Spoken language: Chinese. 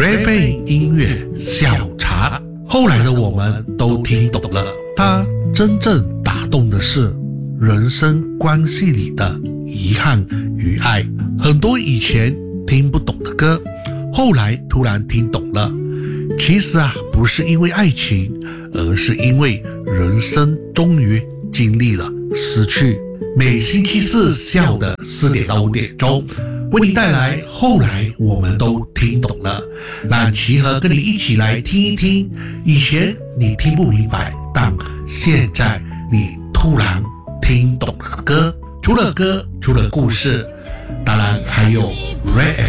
Ray 音乐下午茶。后来的我们都听懂了，它真正打动的是人生关系里的遗憾与爱。很多以前听不懂的歌，后来突然听懂了。其实不是因为爱情，而是因为人生终于经历了失去。每星期四下午的4点到5点钟，为你带来后来我们都听懂了，让齐和跟你一起来听一听以前你听不明白，但现在你突然听懂了歌。除了歌，除了故事，当然还有 Ray